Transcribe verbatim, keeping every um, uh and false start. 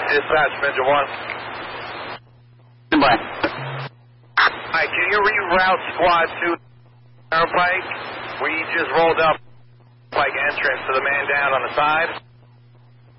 Dispatch, Midget one. Goodbye. Hi, can you reroute squad to Turnpike? We just rolled up Pike entrance to the man down on the side.